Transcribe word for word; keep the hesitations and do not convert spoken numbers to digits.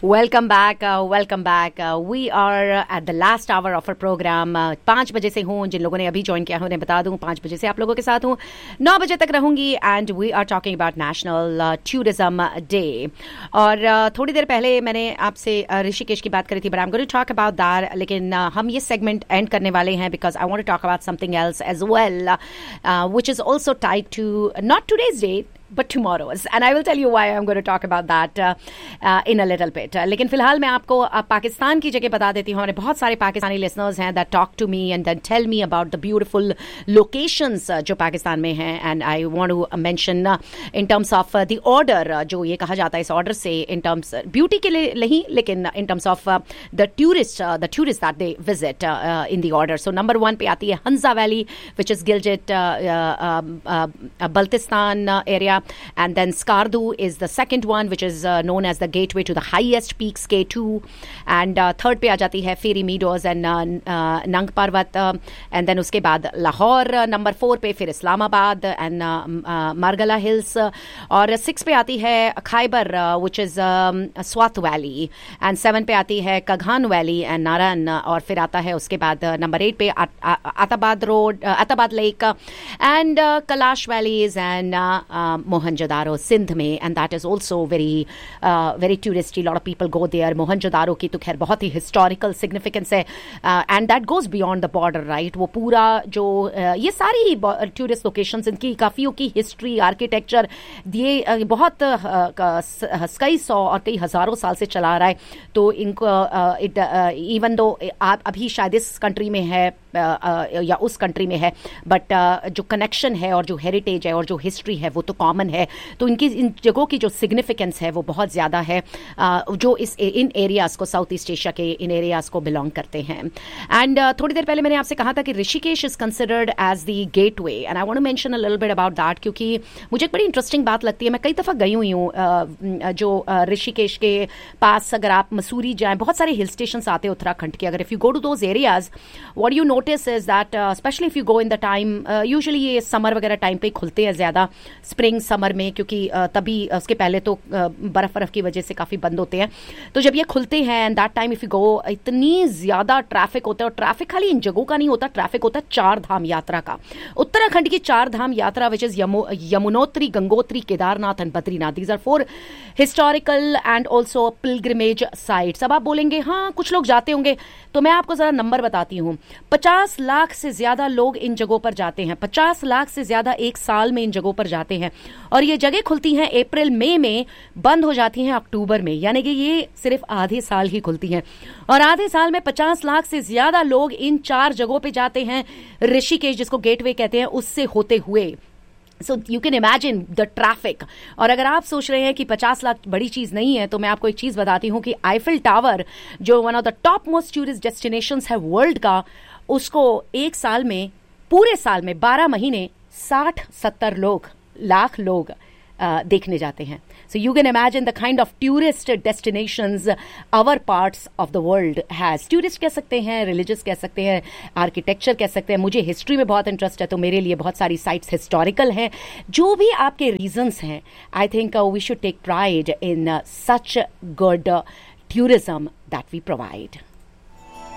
Welcome back, uh, welcome back. Uh, we are at the last hour of our program. Uh, पाँच बजे से हूँ, जिन लोगों ने अभी ज्वाइन किया है उन्हें बता दूँ, पाँच बजे से आप लोगों के साथ हूँ, नौ बजे तक रहूँगी. And we are talking about national tourism day. और uh, थोड़ी देर पहले मैंने आपसे uh, ऋषिकेश की बात करी थी, but I am going to talk about that. लेकिन uh, हम ये सेगमेंट एंड करने वाले हैं because I want to talk about something else as well, which is also tied to not today's day but tomorrow's, and I will tell you why I'm going to talk about that uh, uh, in a little bit. Uh, लेकिन फिलहाल मैं आपको uh, Pakistan की जगह बता देती हूँ. हमारे बहुत सारे पाकिस्तानी listeners हैं that talk to me and then tell me about the beautiful locations uh, जो पाकिस्तान में हैं. And I want to mention uh, in terms of uh, the order, uh, जो ये कहा जाता है इस order से in terms uh, beauty के लिए नहीं, लेकिन in terms of uh, the tourists, uh, the tourists that they visit uh, uh, in the order. So number one पे आती है Hanza Valley, which is Gilgit, uh, uh, uh, uh, Baltistan uh, area. And then Skardu is the second one, which is uh, known as the gateway to the highest peaks, K two. And uh, third पे आ जाती है Fairy Meadows and uh, uh, Nang Parvat. Uh, and then उसके बाद Lahore, uh, number four पे फिर Islamabad and uh, uh, Margala Hills. Uh, और six पे आती है Khyber, uh, which is um, Swat Valley. And seven पे आती है Kaghan Valley and Naran. Uh, और फिर आता है उसके बाद uh, number eight पे At- At- Atabad Road, uh, Atabad Lake. Uh, and uh, Kalash Valleys and uh, uh, Mohenjo-daro, Sindh में, and that is also very uh, very touristy. A lot of people go there. Mohenjo-daro की तो खैर बहुत ही historical significance है, uh, and that goes beyond the border, right? वो पूरा जो uh, ये सारी tourist locations, इनकी काफियों की history, architecture, ये uh, बहुत uh, कई सौ और कई हजारों साल से चला रहा है. तो इनको uh, it, uh, even though आप अभी शायद इस कंट्री में है uh, uh, या उस कंट्री में है, बट uh, जो कनेक्शन है और जो हेरिटेज है और जो हिस्ट्री है वो तो कॉमन है. तो इनकी इन जगहों की जो सिग्निफिकेंस है वो बहुत ज़्यादा है, uh, जो इस इन एरियाज़ को, साउथ ईस्ट एशिया के इन एरियाज़ को बिलोंग करते हैं. एंड uh, थोड़ी देर पहले मैंने आपसे कहा था कि Rishikesh is considered as the gateway, and I want to mention a little bit about that, क्योंकि मुझे एक बड़ी इंटरेस्टिंग बात लगती है. मैं कई दफ़ा गई हुई हूँ uh, जो uh, ऋषिकेश के पास, अगर आप मसूरी जाएँ, बहुत सारे हिल स्टेशन आते हैं उत्तराखंड के. अगर if you go to those areas, what you notice is that specially if you go in the time, usually ये समर वगैरह टाइम पे खुलते हैं ज़्यादा, स्प्रिंग समर में, क्योंकि तभी उसके पहले तो बर्फ बर्फ की वजह से काफ़ी बंद होते हैं. तो जब ये खुलते हैं and that time if you go, इतनी ज़्यादा ट्रैफिक होता है. और ट्रैफिक खाली इन जगहों का नहीं होता, ट्रैफिक होता है चार धाम यात्रा का. उत्तराखंड की चार धाम यात्रा, which is Yamunotri, Gangotri, Kedarnath and Badrinath. These are four historical and also pilgrimage sites. अब आप बोलेंगे हाँ कुछ लोग जाते होंगे, तो मैं आपको ज़रा नंबर बताती हूँ. पचास लाख से ज़्यादा लोग इन जगहों पर जाते हैं. पचास लाख से ज़्यादा एक साल में इन जगहों पर जाते हैं. और ये जगह खुलती हैं अप्रैल मई में, बंद हो जाती हैं अक्टूबर में, यानी कि ये सिर्फ आधे साल ही खुलती हैं. और आधे साल में पचास लाख से ज्यादा लोग इन चार जगहों पे जाते हैं, ऋषिकेश जिसको गेटवे कहते हैं उससे होते हुए. So you can imagine the traffic. और अगर आप सोच रहे हैं कि पचास लाख बड़ी चीज़ नहीं है, तो मैं आपको एक चीज़ बताती हूँ कि आईफिल टावर, जो one of the top most tourist destinations है वर्ल्ड का, उसको एक साल में, पूरे साल में बारह महीने साठ सत्तर लोग लाख लोग uh, देखने जाते हैं. So you can imagine the kind of tourist destinations our parts of the world has. Tourist कह सकते हैं, रिलीजियस कह सकते हैं, आर्किटेक्चर कह सकते हैं. मुझे हिस्ट्री में बहुत इंटरेस्ट है, तो मेरे लिए बहुत सारी साइट्स हिस्टोरिकल हैं. जो भी आपके रीजंस हैं, I think we should take pride in such good tourism that we provide.